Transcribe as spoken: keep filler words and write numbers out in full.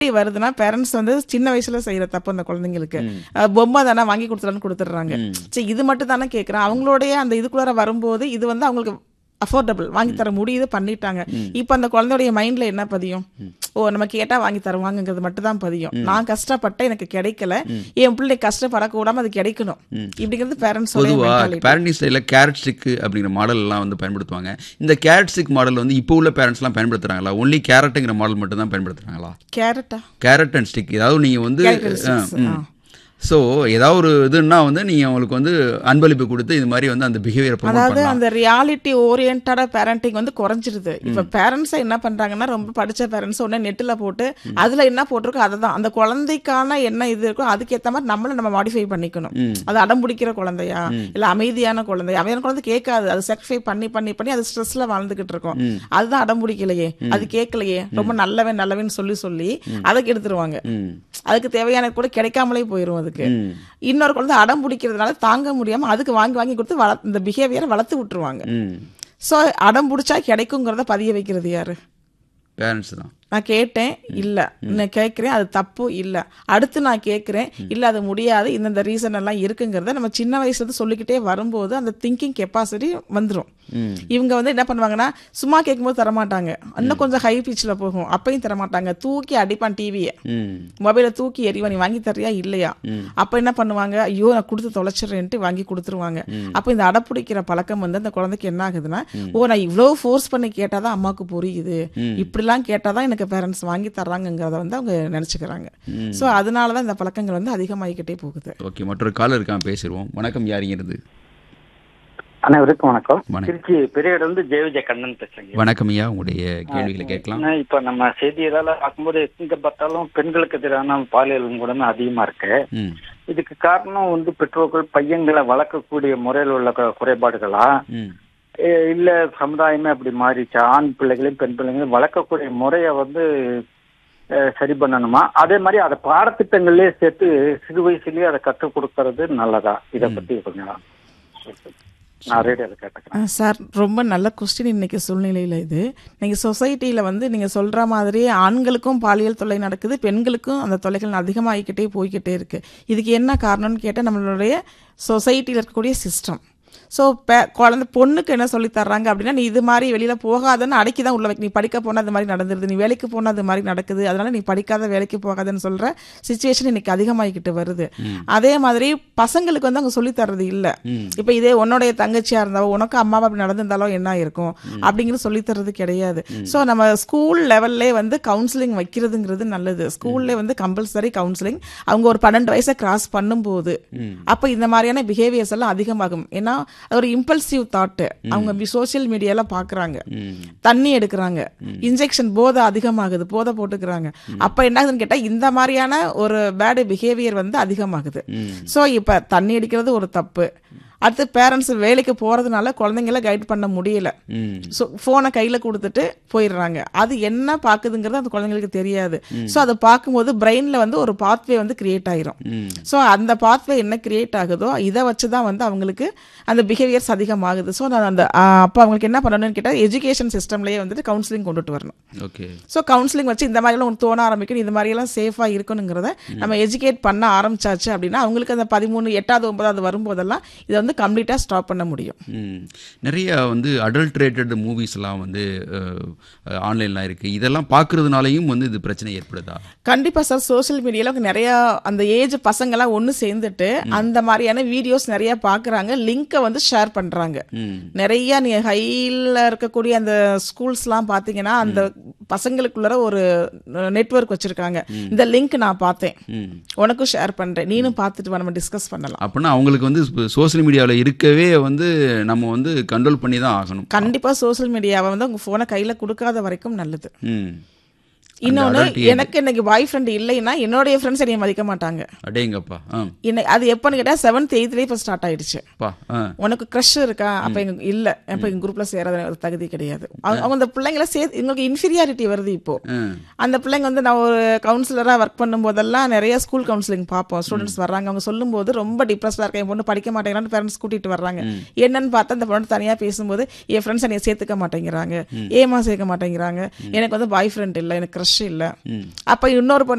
வருதுன்னா பேரண்ட்ஸ் வந்து சின்ன வயசுல செய்யற தப்பு அந்த குழந்தைங்களுக்கு. பொம்மை தானே வாங்கி கொடுத்துறான்னு கொடுத்துட்றாங்க. சரி இது மட்டும் தானே கேட்குறேன். அவங்களுடைய அந்த இதுக்குள்ளார வரும்போது இது வந்து அவங்களுக்கு அஃபோர்டபுள் வாங்கி தர முடியுது பண்ணிட்டாங்க. இப்போ அந்த குழந்தையுடைய மைண்ட்ல என்ன பதியும்? ஓ நம்ம கேட்டா வாங்கி தருவாங்கிறது மட்டும் தான் பதியும். நான் கஷ்டப்பட்ட எனக்கு கிடைக்கல, என் பிள்ளை கஷ்டப்படக்கூடாம அது கிடைக்கணும் இப்படிங்கிறது பேரண்ட்ஸ். பேரண்டிங் ஸ்டைலில் கேரட் ஸ்டிக் அப்படிங்கிற மாடல் எல்லாம் வந்து பயன்படுத்துவாங்க. இந்த கேரட் ஸ்டிக் மாடல் வந்து இப்போ உள்ள பேரண்ட்ஸ் எல்லாம் பயன்படுத்துறாங்களா? ஒன்லி கேரட்டுங்கிற மாடல் மட்டும் தான் பயன்படுத்துறாங்களா? கேரட்டா கேரட் அண்ட் ஸ்டிக் ஏதாவது நீங்க வந்து ஸோ ஏதாவது ஒரு இதுன்னா வந்து நீங்கள் அவங்களுக்கு வந்து அன்பளிப்பு கொடுத்து இது மாதிரி வந்து அந்த பிஹேவியர் ப்ரமோட் பண்ணலாம். அதாவது அந்த ரியாலிட்டி ஓரியன்டாக பேரண்டிங் வந்து குறைஞ்சிருது. இப்போ பேரண்ட்ஸை என்ன பண்ணுறாங்கன்னா ரொம்ப படித்த பேரண்ட்ஸ் உடனே நெட்டில் போட்டு அதில் என்ன போட்டிருக்கோ அதை தான் அந்த குழந்தைக்கான என்ன இது இருக்கோ அதுக்கேற்ற மாதிரி நம்மளை நம்ம மாடிஃபை பண்ணிக்கணும். அது அடம்பிடிக்கிற குழந்தையா இல்லை அமைதியான குழந்தையா? அமைதியான குழந்தை கேட்காது, அது சாக்ரிஃபை பண்ணி பண்ணி பண்ணி அது ஸ்ட்ரெஸ்ல வாழ்ந்துகிட்டு இருக்கோம். அதுதான் அடம்பிடிக்கலையே, அது கேட்கலையே, ரொம்ப நல்லவன் நல்லவன் சொல்லி சொல்லி அதை கெடுத்துருவாங்க. அதுக்கு தேவையான கூட கிடைக்காமலே போயிடும். அதுக்கு இன்னொரு குழந்தை அடம் பிடிக்கிறதுனால தாங்க முடியாம அதுக்கு வாங்கி வாங்கி கொடுத்து இந்த பிஹேவியரை வளர்த்து விட்டுருவாங்க. சோ அடம் பிடிச்சா கிடைக்குங்கிறத பதிய வைக்கிறது யாரு? பேரண்ட்ஸ் தான். நான் கேட்டேன் இல்ல, நான் கேட்கிறேன் அது தப்பு இல்ல, அடுத்து நான் கேட்கிறேன் இல்ல அது முடியாது, இந்த ரீசன் எல்லாம் இருக்குங்கிறத நம்ம சின்ன வயசுல இருந்து சொல்லிக்கிட்டே வரும்போது அந்த திங்கிங் கெப்பாசிட்டி வந்துடும். இவங்க வந்து என்ன பண்ணுவாங்கன்னா சும்மா கேட்கும்போது தரமாட்டாங்க, இன்னும் கொஞ்சம் ஹை பிச்சில் போகும், அப்பையும் தரமாட்டாங்க, தூக்கி அடிப்பான் டிவியை, மொபைலை தூக்கி எறிவா, நீ வாங்கி தரியா இல்லையா? அப்ப என்ன பண்ணுவாங்க, ஐயோ நான் கொடுத்து தொலைச்சிடுறேன்ட்டு வாங்கி கொடுத்துருவாங்க. அப்ப இந்த அடப்பிடிக்கிற பழக்கம் வந்து அந்த குழந்தைக்கு என்ன ஆகுதுன்னா, ஓ நான் இவ்வளவு ஃபோர்ஸ் பண்ணி கேட்டாதான் அம்மாவுக்கு புரியுது, இப்படிலாம் கேட்டாதான் எனக்கு பேரண்ட்ஸ் வாங்கி தர்றாங்கிறத வந்து அவங்க நினைச்சுக்கிறாங்க. சோ அதனாலதான் இந்த பழக்கங்கள் வந்து அதிகமாகிக்கிட்டே போகுது. ஓகே, மற்றொரு காலர் இருக்கான், பேசிடுவோம். வணக்கம், யாருங்கிறது? அனைவருக்கும் வணக்கம். திருச்சி பெரியவர் வந்து ஜெயவிஜய கண்ணன் பேசுறேன். வணக்கம் ஐயா, உங்களுடைய கேள்விகளை கேட்கலாம். இப்ப நம்ம செய்தியெல்லாம் பார்க்கும்போது எங்க பார்த்தாலும் பெண்களுக்கு எதிரான பாலியல் கூட அதிகமா இருக்கு. இதுக்கு காரணம் வந்து பெற்றோர்கள் பையன்களை வளர்க்கக்கூடிய முறையில் உள்ள குறைபாடுகளா இல்ல சமுதாயமே அப்படி மாறிச்சா? ஆண் பிள்ளைகளையும் பெண் பிள்ளைகளையும் வளர்க்கக்கூடிய முறைய வந்து சரி பண்ணணுமா? அதே மாதிரி அதை பாடத்திட்டங்கள்லயே சேர்த்து சிறு வயசுலயே அதை கற்றுக் கொடுக்கறது நல்லதா? இதை பத்தி கொஞ்சம் சார் ரொம்ப நல்ல கொஸ்டின். இன்னைக்கு சூழ்நிலையில இது நீங்க சொசைட்டில வந்து நீங்க சொல்ற மாதிரி ஆண்களுக்கும் பாலியல் தொல்லை நடக்குது, பெண்களுக்கும் அந்த தொல்லைகள் அதிகமாகிக்கிட்டே போய்கிட்டே இருக்கு. இதுக்கு என்ன காரணம்னு கேட்டால் நம்மளுடைய சொசைட்டியில் இருக்கக்கூடிய சிஸ்டம். ஸோ குழந்தை பொண்ணுக்கு என்ன சொல்லி தர்றாங்க அப்படின்னா, நீ இது மாதிரி வெளியில போகாதன்னு அடக்கி தான் உள்ள வைக்க, நீ படிக்க போனால் அது மாதிரி நடந்துருது, நீ வேலைக்கு போனால் அது மாதிரி நடக்குது, அதனால நீ படிக்காத வேலைக்கு போகாதுன்னு சொல்ற சிச்சுவேஷன் இன்னைக்கு அதிகமாகிக்கிட்டு வருது. அதே மாதிரி பசங்களுக்கு வந்து அவங்க சொல்லி தர்றது இல்லை. இப்போ இதே உன்னுடைய தங்கச்சியா இருந்தாலோ உனக்கு அம்மாவை அப்படி நடந்திருந்தாலோ என்ன இருக்கும் அப்படிங்கிறது சொல்லி தர்றது கிடையாது. ஸோ நம்ம ஸ்கூல் லெவல்லே வந்து கவுன்சிலிங் வைக்கிறதுங்கிறது நல்லது. ஸ்கூல்லே வந்து கம்பல்சரி கவுன்சிலிங். அவங்க ஒரு பன்னெண்டு வயசை கிராஸ் பண்ணும்போது அப்போ இந்த மாதிரியான பிஹேவியர்ஸ் எல்லாம் அதிகமாகும். ஏன்னா அது ஒரு இம்பல்சிவ் தாட். அவங்க சோசியல் மீடியால பாக்குறாங்க, தண்ணி எடுக்கிறாங்க, இன்ஜெக்ஷன் போதை அதிகமாகுது, போதை போட்டுக்கிறாங்க. அப்ப என்ன ஆகுதுன்னு கேட்டா இந்த மாதிரியான ஒரு பேட் பிஹேவியர் வந்து அதிகமாகுது. சோ இப்ப தண்ணி அடிக்கிறது ஒரு தப்பு. அடுத்து பேரண்ட்ஸ் வேலைக்கு போறதுனால குழந்தைங்கள கைட் பண்ண முடியல, போனை கையில கொடுத்துட்டு போயிடுறாங்க. அது என்ன பாக்குதுங்கிறது அந்த குழந்தைங்களுக்கு தெரியாது. சோ அதை பார்க்கும்போது பிரெயின்ல வந்து ஒரு பாத்வே வந்து கிரியேட் ஆயிரும். சோ அந்த பாத்வே என்ன கிரியேட் ஆகுதோ இதை வச்சுதான் வந்து அவங்களுக்கு அந்த பிஹேவியர்ஸ் அதிகமாகுது. ஸோ நான் அந்த அப்போ அவங்களுக்கு என்ன பண்ணணும்னு கேட்டால் எஜுகேஷன் சிஸ்டம்லேயே வந்துட்டு கவுன்சிலிங் கொண்டுட்டு வரணும். ஓகே. ஸோ கவுன்சிலிங் வச்சு இந்த மாதிரிலாம் உங்களுக்கு தோண ஆரம்பிக்கணும், இது மாதிரியெல்லாம் சேஃபாக இருக்கணுங்கிறத நம்ம எஜுகேட் பண்ண ஆரம்பிச்சாச்சு அப்படின்னா அவங்களுக்கு அந்த பதிமூணு எட்டாவது ஒன்பதாவது வரும்போதெல்லாம் இதை வந்து கம்ப்ளீட்டாக ஸ்டாப் பண்ண முடியும். நிறைய வந்து அடல்ட்ரேட்டட் மூவிஸ்லாம் வந்து ஆன்லைன்லாம் இருக்குது, இதெல்லாம் பார்க்குறதுனாலையும் வந்து இது பிரச்சனை ஏற்படுதா? கண்டிப்பாக சார். சோஷியல் மீடியாவில் நிறையா அந்த ஏஜ் பசங்கள்லாம் ஒன்று சேர்ந்துட்டு அந்த மாதிரியான வீடியோஸ் நிறைய பார்க்குறாங்க, லிங்கை வந்து ஷேர் பண்ணுறாங்க. நிறைய நீ ஹையில் இருக்கக்கூடிய அந்த ஸ்கூல்ஸ்லாம் பார்த்தீங்கன்னா அந்த பசங்களுக்குள்ள ஒரு நெட்வொர்க் வச்சுருக்காங்க. இந்த லிங்க் நான் பார்த்தேன், உனக்கும் ஷேர் பண்ணுறேன், நீனும் பார்த்துட்டு நம்ம டிஸ்கஸ் பண்ணலாம். அப்படின்னா அவங்களுக்கு வந்து சோஷியல் மீடியாவில் இருக்கவே வந்து நம்ம வந்து கண்ட்ரோல் பண்ணி தான் ஆகணும். கண்டிப்பாக சோஷியல் மீடியாவை வந்து உங்கள் ஃபோனை கையில் கொடுக்காத வரைக்கும் நல்லது. இன்னொன்னு, எனக்கு இன்னைக்கு பாய் ஃப்ரெண்ட் இல்லைன்னா என்னுடைய ஃப்ரெண்ட்ஸ் என்னைய மதிக்க மாட்டாங்க. அடேங்கப்பா. அது எப்பன்னு கேட்டா செவன்த் எய்த்லயே இப்போ ஸ்டார்ட் ஆயிடுச்சு. உனக்கு கிரஷ் இருக்கா? அப்ப எங்க இல்ல, அப்ப எங்க குரூப்ல சேராத தகுதி கிடையாது. அவங்க அந்த பிள்ளைங்கள சே எங்களுக்கு இன்ஃபீரியாரிட்டி வருது. இப்போ அந்த பிள்ளைங்க வந்து நான் ஒரு கவுன்சிலரா ஒர்க் பண்ணும் போதெல்லாம் நிறைய ஸ்கூல் கவுன்சிலிங் பார்ப்போம். ஸ்டூடெண்ட்ஸ் வர்றாங்க, அவங்க சொல்லும் போது ரொம்ப டிப்ரெஸ்டா இருக்கேன், என் பொண்ணு படிக்க மாட்டேங்கிறான்னு பேரண்ட்ஸ் கூட்டிட்டு வர்றாங்க. என்னன்னு பார்த்தா அந்த பொண்ணு தனியா பேசும்போது என் ஃப்ரெண்ட்ஸ் என்னைய சேர்த்துக்க மாட்டேங்கிறாங்க, ஏமா சேர்க்க மாட்டேங்கிறாங்க, எனக்கு வந்து பாய் ஃப்ரெண்ட் இல்லை, எனக்கு கிரஷ் ப்ரஷ் இல்லை. ம் அப்போ இன்னொரு பொண்ணு